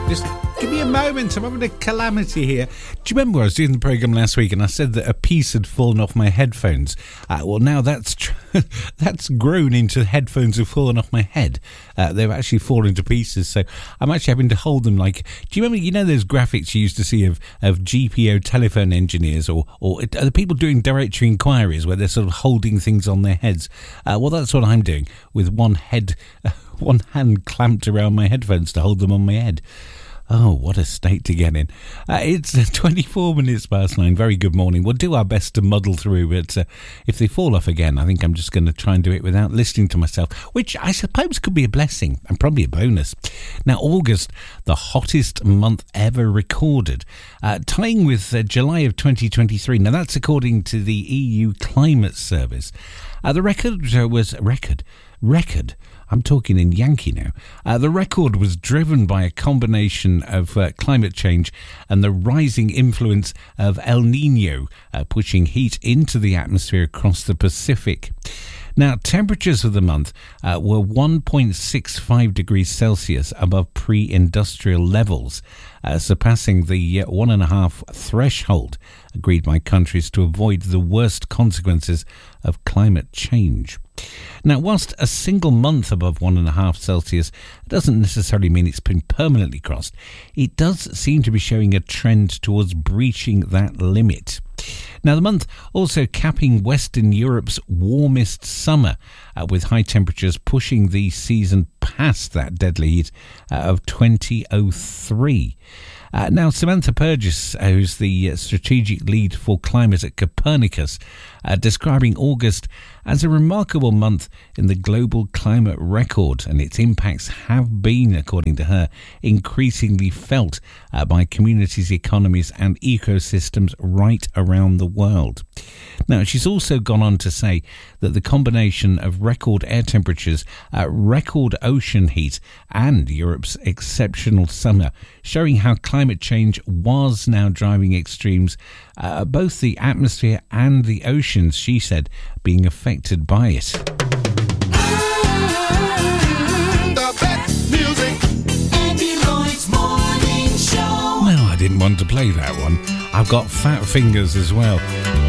Just give me a moment. I'm having a calamity here. Do you remember I was doing the programme last week and I said that a piece had fallen off my headphones? Well, now that's that's grown into headphones have fallen off my head. They've actually fallen to pieces. So I'm actually having to hold them like... Do you remember, you know those graphics you used to see of GPO telephone engineers or the people doing directory inquiries where they're sort of holding things on their heads? Well, that's what I'm doing with one hand clamped around my headphones to hold them on my head. Oh, what a state to get in. It's 24 minutes past 9. Very good morning. We'll do our best to muddle through, but if they fall off again, I think I'm just going to try and do it without listening to myself, which I suppose could be a blessing and probably a bonus. Now, August, the hottest month ever recorded, tying with July of 2023. Now, that's according to the EU Climate Service. The record was... Record? I'm talking in Yankee now. The record was driven by a combination of climate change and the rising influence of El Nino, pushing heat into the atmosphere across the Pacific. Now, temperatures of the month were 1.65 degrees Celsius above pre-industrial levels, surpassing the 1.5 threshold agreed by countries to avoid the worst consequences of climate change. Now, whilst a single month above 1.5 Celsius doesn't necessarily mean it's been permanently crossed, it does seem to be showing a trend towards breaching that limit. Now, the month also capping Western Europe's warmest summer, with high temperatures pushing the season past that deadly heat of 2003. Now, Samantha Purgis, who's the strategic lead for climate at Copernicus, describing August as a remarkable month in the global climate record, and its impacts have been, according to her, increasingly felt by communities, economies and ecosystems right around the world. Now, she's also gone on to say that the combination of record air temperatures, record ocean heat and Europe's exceptional summer, showing how climate change was now driving extremes, both the atmosphere and the oceans, she said, being affected by it. The best music, Andy Lloyd's Morning Show. Well, I didn't want to play that one. I've got fat fingers as well.